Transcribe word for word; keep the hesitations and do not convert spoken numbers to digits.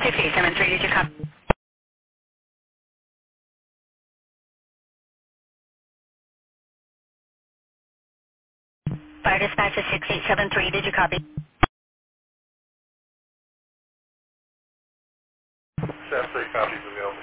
six eight seven three, did you copy? Fire dispatch is six eight seven three, did you copy? Staff three copies available.